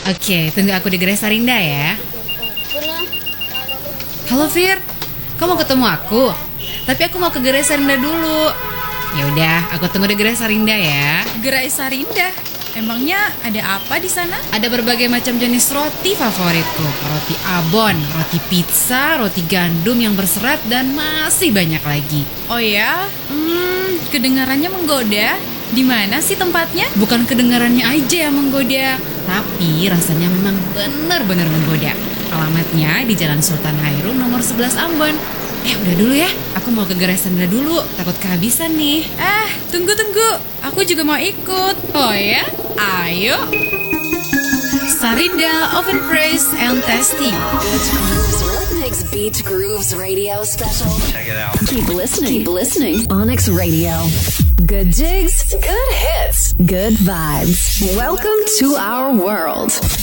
Oke, tunggu aku di Gerai Sarinda ya. Halo Fir, kamu mau ketemu aku? Tapi aku mau ke Gerai Sarinda dulu. Ya udah, aku tunggu di Gerai Sarinda ya. Gerai Sarinda? Emangnya ada apa di sana? Ada berbagai macam jenis roti favoritku. Roti abon, roti pizza, roti gandum yang berserat, dan masih banyak lagi. Oh ya? Kedengarannya menggoda. Di mana sih tempatnya? Bukan kedengarannya aja yang menggoda, tapi rasanya memang benar-benar menggoda. Alamatnya di Jalan Sultan Hairum nomor 11 Ambon. Udah dulu ya, aku mau ke Gerai Sarinda dulu, takut kehabisan nih. Tunggu. Aku juga mau ikut. Oh ya? Ayo. Sarinda Oven Fresh and Tasty. Onyx Beach Grooves Radio Special. Check it out. Keep listening. Onyx Radio. Good jigs, good hits, good vibes. Welcome to our world.